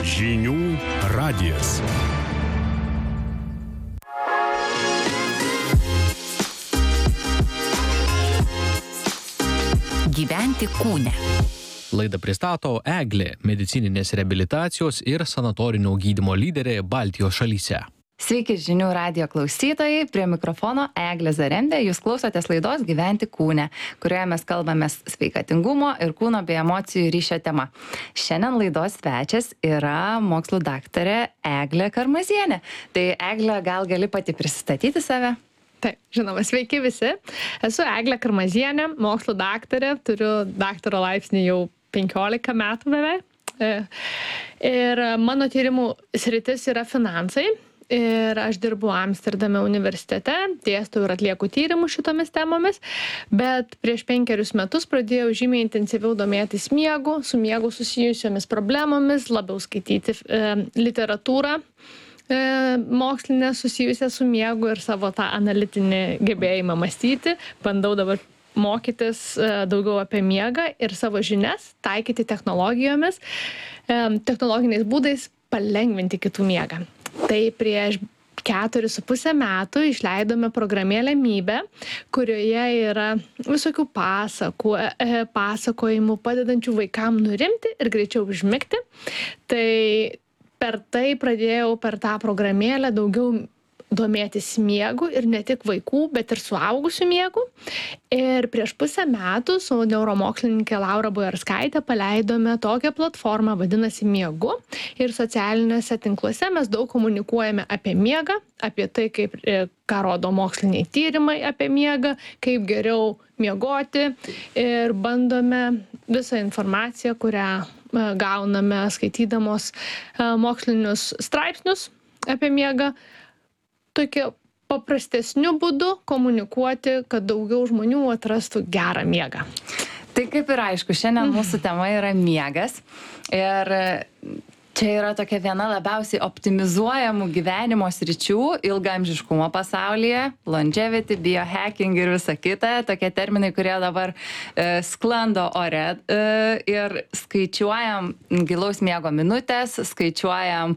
Žinių radijas. Gyventi kūne. Laidą pristato Eglė, medicininės reabilitacijos ir sanatorinio gydymo lyderė Baltijos šalyse. Sveiki žinių radijo klausytojai, prie mikrofono Eglė Zarembė, jūs klausotės laidos Gyventi kūne, kurioje mes kalbamės sveikatingumo ir kūno bei emocijų ryšio tema. Šiandien laidos svečias yra mokslų daktarė Eglė Karmazienė. Tai Eglė, gal gali pati prisistatyti save? Taip, žinoma, sveiki visi. Esu Eglė Karmazienė, mokslų daktarė, turiu daktaro laipsnį jau 15 metų beveik. Ir mano tyrimų sritis yra finansai. Ir aš dirbu Amsterdame universitete, dėstau ir atlieku tyrimus šitomis temomis, bet prieš 5 metus pradėjau žymiai intensyviau domėtis miegu, su miegu susijusiomis problemomis, labiau skaityti literatūrą mokslinę susijusią su miegu ir savo tą analitinį gebėjimą mąstyti. Bandau dabar mokytis daugiau apie miegą ir savo žinias taikyti technologiniais būdais palengvinti kitų miegą. Tai prieš 4,5 metų išleidome programėlę Mybe, kurioje yra visokių pasakojimų padedančių vaikam nurimti ir greičiau užmigti. Tai per tą programėlę daugiau domėtis miegu ir ne tik vaikų, bet ir suaugusių miegu. Ir prieš 1,5 metų su neuromokslininkė Laura Bojarskaitė paleidome tokią platformą, vadinasi Miegu. Ir socialiniuose tinkluose mes daug komunikuojame apie miegą, apie tai, ką rodo moksliniai tyrimai apie miegą, kaip geriau miegoti ir bandome visą informaciją, kurią gauname skaitydamos mokslinius straipsnius apie miegą, tokiu paprastesniu būdu komunikuoti, kad daugiau žmonių atrastų gerą miegą. Tai kaip ir aišku, šiandien mūsų tema yra miegas ir čia yra tokia viena labiausiai optimizuojamų gyvenimo sričių ilgaamžiškumo pasaulyje, longevity, biohacking ir visa kita, tokie terminai, kurie dabar sklando ore ir skaičiuojam gilaus miego minutės, skaičiuojam,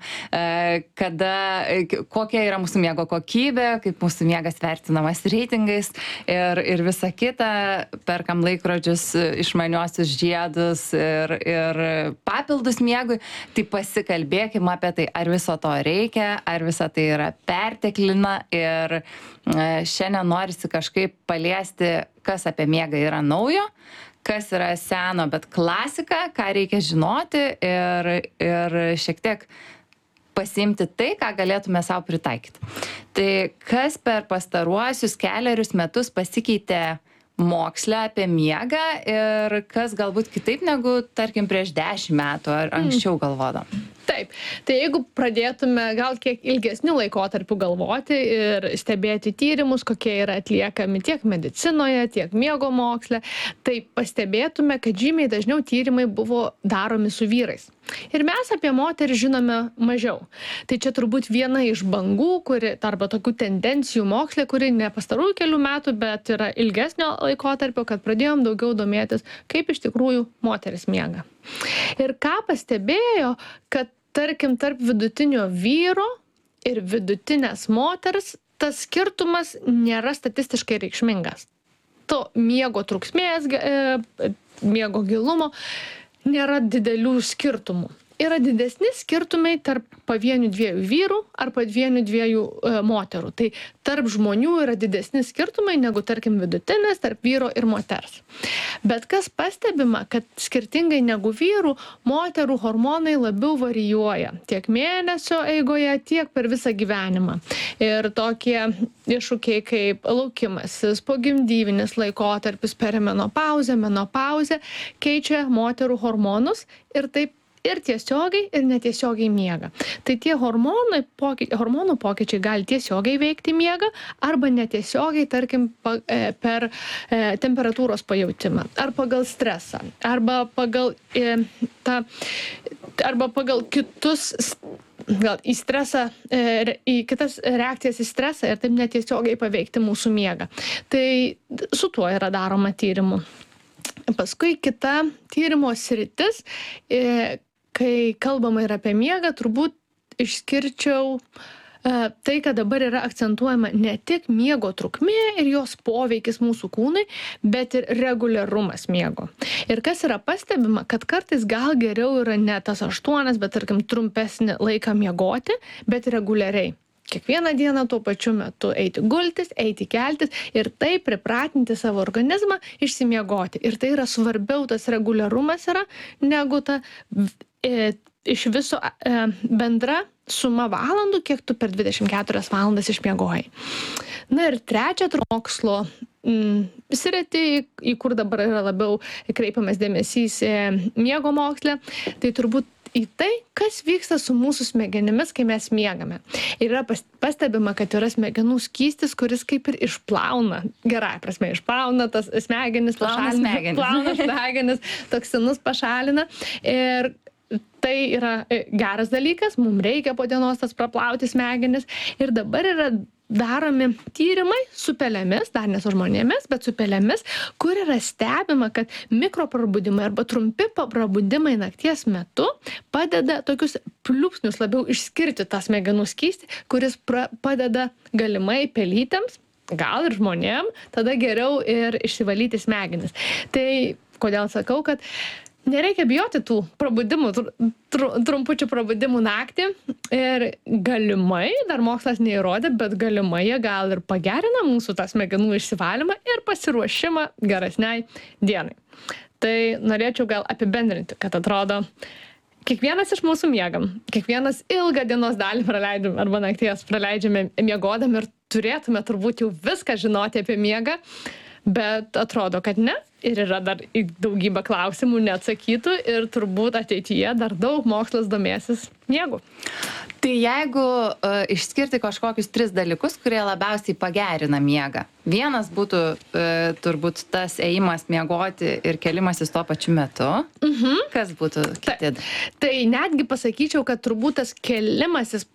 kokia yra mūsų miego kokybė, kaip mūsų miegas vertinamas reitingais ir visa kita, perkam laikrodžius, išmaniuosius žiedus ir papildus miegui, tai pasikalbėkime apie tai, ar viso to reikia, ar visa tai yra perteklina ir šiandien norisi kažkaip paliesti, kas apie miegą yra naujo, kas yra seno, bet klasika, ką reikia žinoti ir šiek tiek pasiimti tai, ką galėtume savo pritaikyti. Tai kas per pastaruosius 4 metus pasikeitė moksle apie miegą ir kas galbūt kitaip negu, tarkim, prieš 10 metų ar anksčiau galvodam? Taip, tai jeigu pradėtume gal kiek ilgesnių laikotarpių galvoti ir stebėti tyrimus, kokie yra atliekami tiek medicinoje, tiek miego moksle, tai pastebėtume, kad žymiai dažniau tyrimai buvo daromi su vyrais. Ir mes apie moterį žinome mažiau. Tai čia turbūt viena iš bangų, arba tokių tendencijų moksle, kuri ne pastarųjų kelių metų, bet yra ilgesnio laikotarpio, kad pradėjom daugiau domėtis, kaip iš tikrųjų moteris miega. Ir ką pastebėjo, kad tarkim tarp vidutinio vyro ir vidutinės moters tas skirtumas nėra statistiškai reikšmingas. To miego trukmės, miego gilumo nėra didelių skirtumų. Yra didesni skirtumai tarp pavienių 2 vyrų ar pavienių 2 moterų. Tai tarp žmonių yra didesni skirtumai negu, tarkim, vidutinis tarp vyro ir moters. Bet kas pastebima, kad skirtingai negu vyrų, moterų hormonai labiau varijuoja tiek mėnesio eigoje, tiek per visą gyvenimą. Ir tokie iššūkiai kaip laukimasis, pogimdyvinis laikotarpis, perimenopauzė, menopauzė keičia moterų hormonus ir taip ir tiesiogiai, ir netiesiogiai miega. Tai tie hormonų pokyčiai gali tiesiogiai veikti miegą arba netiesiogiai, tarkim, per temperatūros pajautimą, ar pagal stresą, arba pagal kitus gal į stresą, į kitas reakcijas į stresą ir taip netiesiogiai paveikti mūsų miegą. Tai su tuo yra daroma tyrimų. Paskui kita tyrimo sritis, kai kalbama ir apie miegą, turbūt išskirčiau tai, kad dabar yra akcentuojama ne tik miego trukmė ir jos poveikis mūsų kūnui, bet ir reguliarumas miego. Ir kas yra pastebima, kad kartais gal geriau yra ne tas 8, bet tarkim trumpesnį laiką miegoti, bet reguliariai. Kiekvieną dieną tuo pačiu metu eiti gultis, eiti keltis ir taip pripratinti savo organizmą išsimiegoti. Ir tai yra svarbiau, tas reguliarumas yra, negu ta iš viso bendra suma valandų, kiek tu per 24 valandas išmiegojai. Na ir trečia, mokslo sritį, į kur dabar yra labiau kreipiamas dėmesys miego moksle, tai turbūt į tai, kas vyksta su mūsų smegenimis, kai mes miegame. Ir yra pastebima, kad yra smegenų skystis, kuris kaip ir išplauna, gerai prasme, išplauna tas smegenis, plauna smegenis, toksinus pašalina. Ir tai yra geras dalykas, mums reikia po dienos tas praplauti smegenis. Ir dabar yra daromi tyrimai su pelėmis, dar ne su žmonėmis, bet su pelėmis, kur yra stebima, kad mikroprabudimai arba trumpi prabudimai nakties metu padeda tokius pliūpsnius labiau išskirti tą smegenų skystį, kuris padeda galimai pelytėms, gal ir žmonėm, tada geriau ir išsivalyti smegenis. Tai kodėl sakau, kad nereikia bijoti tų prabudimų, trumpučių prabudimų naktį ir galimai, dar mokslas neįrodė, bet galimai jie gal ir pagerina mūsų tą smegenų išsivalymą ir pasiruošimą geresniai dienai. Tai norėčiau gal apibendrinti, kad atrodo, kiekvienas iš mūsų miegam, kiekvienas ilgą dienos dalį praleidžiam arba nakties praleidžiame miegodami ir turėtume turbūt jau viską žinoti apie miegą, bet atrodo, kad ne. Ir yra dar daugybė klausimų neatsakytų ir turbūt ateityje dar daug mokslas domėsis miegu. Tai jeigu išskirti kažkokius 3 dalykus, kurie labiausiai pagerina miegą. Vienas būtų turbūt tas ėjimas miegoti ir kelimasis tuo pačiu metu. Kas būtų kiti? Tai netgi pasakyčiau, kad turbūt tas kelimasis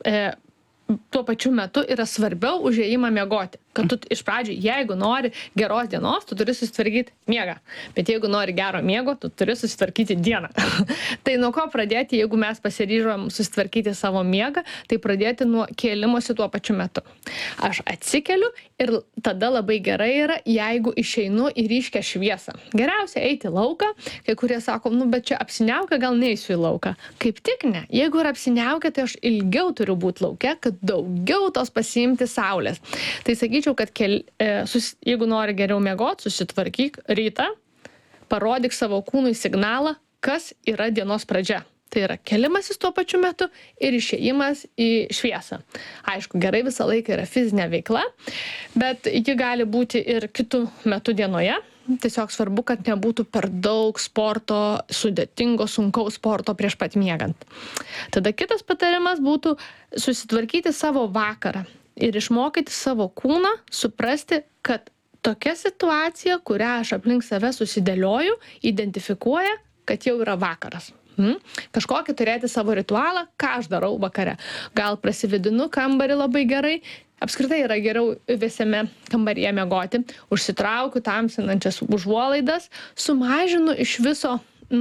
tuo pačiu metu yra svarbiau už ėjimą miegoti. Kad tu iš pradžių, jeigu nori geros dienos, tu turi susitvarkyti miegą. Bet jeigu nori gero miego, tu turi susitvarkyti dieną. Tai nuo ko pradėti, jeigu mes pasiryžom susitvarkyti savo miegą, tai pradėti nuo kėlimosi tuo pačiu metu. Aš atsikeliu ir tada labai gerai yra, jeigu išeinu į ryškią šviesą. Geriausia eiti į lauką, kai kurie sako, bet čia apsiniaukia, gal neisiu į lauką. Kaip tik ne. Jeigu yra apsiniaukia, tai aš ilgiau turiu būti lauke, kad daugiau tos pasiimti saulės. Tai sakyčiau, kad jeigu nori geriau miegot, susitvarkyk rytą, parodyk savo kūnui signalą, kas yra dienos pradžia. Tai yra kelimasis tuo pačiu metu ir išėjimas į šviesą. Aišku, gerai visą laiką yra fizinė veikla, bet ji gali būti ir kitų metų dienoje. Tiesiog svarbu, kad nebūtų per daug sporto, sudėtingo, sunkaus sporto prieš pat miegant. Tada kitas patarimas būtų susitvarkyti savo vakarą ir išmokyti savo kūną, suprasti, kad tokia situacija, kurią aš aplink save susidėlioju, identifikuoja, kad jau yra vakaras. Kažkokį turėti savo ritualą, ką aš darau vakare. Gal prasivedinu kambarį labai gerai, apskritai yra geriau vėsiame kambaryje miegoti, užsitraukiu tamsinančias užuolaidas, sumažinu iš viso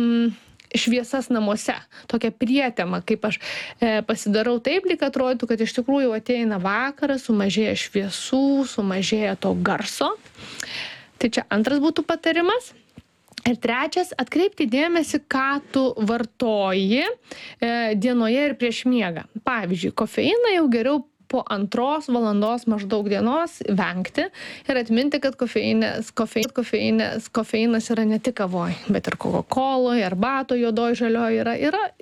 šviesas namuose. Tokia prietema, kaip aš pasidarau taip, lyg atrodytų, kad iš tikrųjų ateina vakaras, sumažėja šviesų, sumažėja to garso. Tai čia antras būtų patarimas. Ir trečias, atkreipti dėmesį, ką tu vartoji dienoje ir prieš miegą. Pavyzdžiui, kofeiną jau geriau po 2 valandos maždaug dienos vengti ir atminti, kad kofeinas yra ne tik kavoj, bet ir Coca-Coloj, arbatoje, juodoj, žalioj yra